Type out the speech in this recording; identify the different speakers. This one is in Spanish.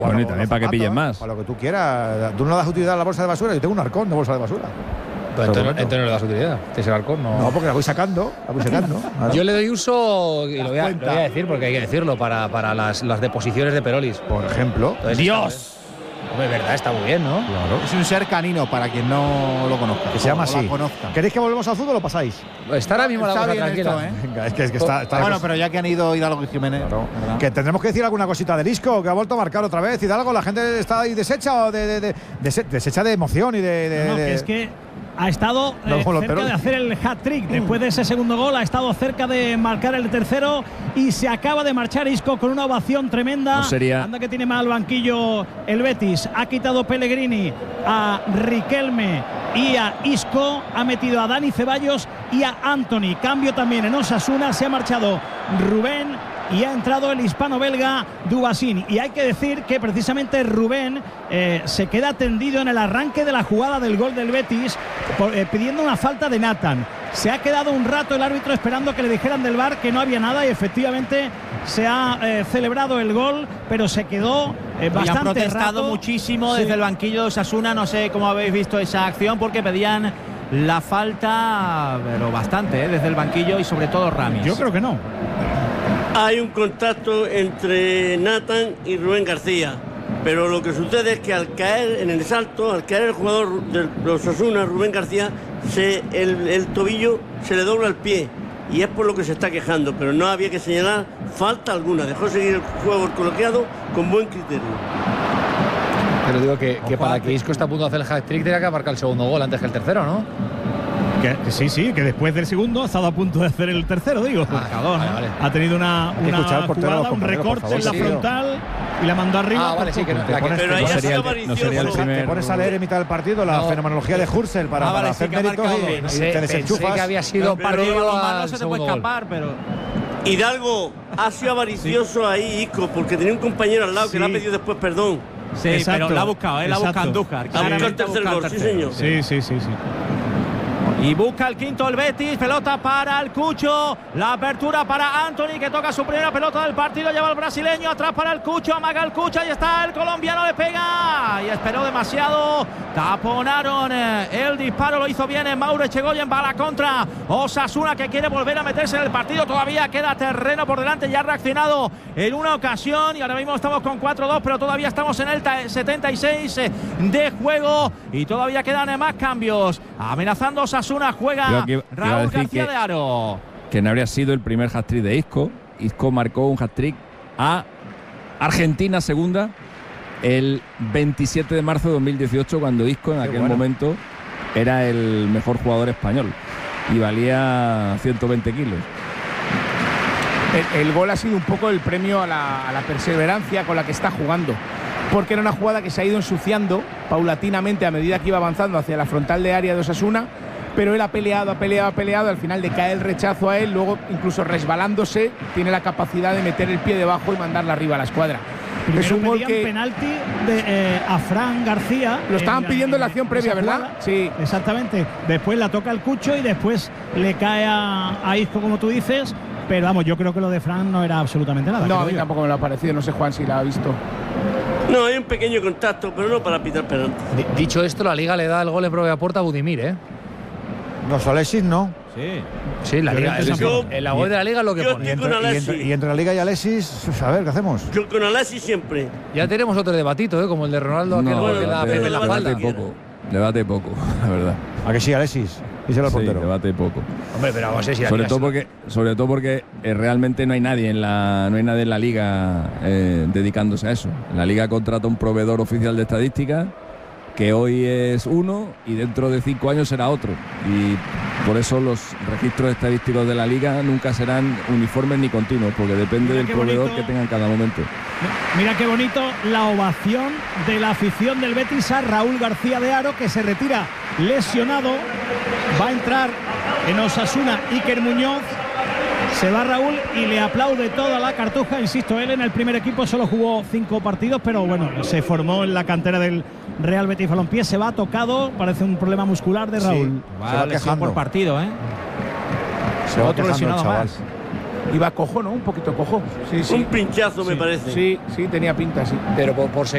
Speaker 1: Bueno, y también para que pillen más.
Speaker 2: Para lo que tú quieras. Tú no das utilidad a la bolsa de basura. Yo tengo un arcón de bolsa de basura.
Speaker 3: Pero entonces no le das utilidad. Tienes el halcón, no.
Speaker 2: No, porque la voy sacando. Claro.
Speaker 3: Yo le doy uso, y lo voy a decir porque hay que decirlo, para las deposiciones de Perolis.
Speaker 2: Por ejemplo.
Speaker 3: Entonces,
Speaker 1: ¡Dios!
Speaker 3: Hombre, verdad, está muy bien, ¿no?
Speaker 2: Claro.
Speaker 4: Es un ser canino, para quien no lo conozca.
Speaker 2: Que se llama
Speaker 4: o la
Speaker 2: así.
Speaker 4: conozca.
Speaker 2: ¿Queréis que volvamos al fútbol o lo pasáis?
Speaker 3: Está ahora mismo la
Speaker 4: Está
Speaker 3: cosa
Speaker 4: bien
Speaker 3: tranquila.
Speaker 4: esto, ¿eh?
Speaker 2: Venga, es que está
Speaker 4: Bueno, pero ya que han ido Hidalgo y Jiménez.
Speaker 2: Claro.
Speaker 4: ¿verdad?
Speaker 2: Que tendremos que decir alguna cosita del Isco, que ha vuelto a marcar otra vez. Hidalgo, la gente está ahí deshecha o deshecha de emoción y
Speaker 5: que es que ha estado cerca de hacer el hat-trick. Después de ese segundo gol ha estado cerca de marcar el tercero y se acaba de marchar Isco con una ovación tremenda.
Speaker 1: No sería...
Speaker 5: Anda que tiene mal banquillo el Betis. Ha quitado Pellegrini a Riquelme y a Isco. Ha metido a Dani Ceballos y a Antony. Cambio también en Osasuna. Se ha marchado Rubén y ha entrado el hispano-belga Dubasín. Y hay que decir que precisamente Rubén se queda tendido en el arranque de la jugada del gol del Betis pidiendo una falta de Nathan. Se ha quedado un rato el árbitro esperando que le dijeran del VAR que no había nada y efectivamente se ha celebrado el gol, pero se quedó bastante
Speaker 6: han protestado
Speaker 5: rato.
Speaker 6: muchísimo desde el banquillo de Osasuna. No sé cómo habéis visto esa acción porque pedían la falta, pero bastante, desde el banquillo y sobre todo Ramis.
Speaker 5: Yo creo que no.
Speaker 7: Hay un contacto entre Nathan y Rubén García, pero lo que sucede es que al caer en el salto, al caer el jugador de Osasuna, Rubén García, el tobillo se le dobla el pie y es por lo que se está quejando, pero no había que señalar falta alguna, dejó seguir el juego coloqueado con buen criterio.
Speaker 3: Pero digo que para que Isco está a punto de hacer el hat-trick tenía que marcar el segundo gol antes que el tercero, ¿no?
Speaker 5: Que sí, que después del segundo ha estado a punto de hacer el tercero, digo.
Speaker 3: Vale.
Speaker 5: Ha tenido una jugada, un recorte en la frontal y la mandó arriba.
Speaker 3: Vale, sí, que no.
Speaker 7: Pero ahí
Speaker 1: no
Speaker 7: ha
Speaker 1: sería
Speaker 7: sido
Speaker 1: el- no sería el
Speaker 7: avaricioso.
Speaker 1: primer-
Speaker 2: Te pones a leer en mitad del partido la fenomenología de Hurzel para hacer méritos y te
Speaker 3: Pensé
Speaker 2: desenchufas.
Speaker 3: que había sido
Speaker 7: Pero
Speaker 3: partido
Speaker 6: Los malos
Speaker 3: al
Speaker 6: se te puede
Speaker 3: segundo gol.
Speaker 6: escapar, pero
Speaker 7: Hidalgo ha sido avaricioso ahí, Isco, porque tenía un compañero al lado que le ha pedido después perdón.
Speaker 6: sí,
Speaker 5: Exacto,
Speaker 6: pero la ha buscado, la busca
Speaker 5: exacto.
Speaker 6: Andújar.
Speaker 7: Ha buscado el
Speaker 6: Claramente
Speaker 7: tercer
Speaker 6: ha
Speaker 7: gol,
Speaker 6: buscado
Speaker 7: sí
Speaker 6: el tercero.
Speaker 7: señor.
Speaker 5: Sí.
Speaker 6: Y busca el quinto el Betis, pelota para el Cucho, la apertura para Antony que toca su primera pelota del partido, lleva el brasileño atrás para el Cucho, amaga el Cucho, ahí está el colombiano, le pega y esperó demasiado, taponaron el disparo, lo hizo bien Mauro Echegoyen, va a la contra Osasuna que quiere volver a meterse en el partido, todavía queda terreno por delante, ya ha reaccionado en una ocasión y ahora mismo estamos con 4-2, pero todavía estamos en el 76 de juego y todavía quedan más cambios, amenazando Osasuna. Juega Raúl García de Aro.
Speaker 1: Que no habría sido el primer hat-trick de Isco. Isco marcó un hat-trick a Argentina segunda el 27 de marzo de 2018, cuando Isco en aquel momento era el mejor jugador español y valía 120 kilos.
Speaker 8: El gol ha sido un poco el premio a la perseverancia con la que está jugando, porque era una jugada que se ha ido ensuciando paulatinamente a medida que iba avanzando hacia la frontal de área de Osasuna, pero él ha peleado, al final le cae el rechazo a él, luego incluso resbalándose tiene la capacidad de meter el pie debajo y mandarla arriba a la escuadra.
Speaker 5: Primero
Speaker 8: Es un gol
Speaker 5: pedían
Speaker 8: que
Speaker 5: penalti a Fran García.
Speaker 8: lo estaban pidiendo en la acción previa,
Speaker 5: esa
Speaker 8: ¿verdad?
Speaker 5: jugada.
Speaker 8: Sí.
Speaker 5: Exactamente. Después la toca el Cucho y después le cae a Isco, como tú dices. Pero vamos, yo creo que lo de Fran no era absolutamente nada.
Speaker 8: No, a
Speaker 5: creo
Speaker 8: mí
Speaker 5: yo.
Speaker 8: tampoco me lo ha parecido, no sé Juan si la ha visto.
Speaker 7: No, hay un pequeño contacto, pero no para pitar penalti.
Speaker 3: Dicho esto, la Liga le da el gol en propia puerta a Budimir, ¿eh?
Speaker 2: Los Alexis no.
Speaker 3: Sí, la Liga. El gol de la Liga es lo que
Speaker 7: Yo
Speaker 3: pone.
Speaker 7: estoy con Alexis.
Speaker 2: Y entre la Liga y Alexis, a ver, ¿qué hacemos?
Speaker 7: Yo con Alexis siempre.
Speaker 3: Ya tenemos otro debatito, ¿eh? Como el de Ronaldo, aquel gol que da a Pepe en la espalda.
Speaker 1: Debate poco, la verdad.
Speaker 2: ¿A que sí, Alexis? Díselo al portero.
Speaker 1: Debate poco.
Speaker 3: Hombre, pero vamos a ver si la
Speaker 1: Sobre
Speaker 3: Liga
Speaker 1: todo porque realmente no hay nadie en la liga dedicándose a eso. La liga contrata un proveedor oficial de estadística que hoy es uno y dentro de 5 años será otro, y por eso los registros estadísticos de la liga nunca serán uniformes ni continuos, porque depende del proveedor que tenga en cada momento.
Speaker 5: Mira qué bonito la ovación de la afición del Betis a Raúl García de Aro, que se retira lesionado. Va a entrar en Osasuna Iker Muñoz. Se va Raúl y le aplaude toda la cartuja. Insisto, él en el primer equipo solo jugó 5 partidos, pero bueno, se formó en la cantera del Real Betis Balompié. Se va tocado, parece un problema muscular de Raúl.
Speaker 2: Se va
Speaker 6: lesión
Speaker 2: quejando.
Speaker 6: por partido, ¿eh?
Speaker 2: Se va
Speaker 6: Otro
Speaker 2: quejando el
Speaker 6: lesionado
Speaker 2: chaval.
Speaker 6: más.
Speaker 8: Iba cojo, ¿no? Un poquito cojo. Sí, sí.
Speaker 7: Un pinchazo me parece.
Speaker 8: Sí, tenía pinta, sí.
Speaker 3: Pero por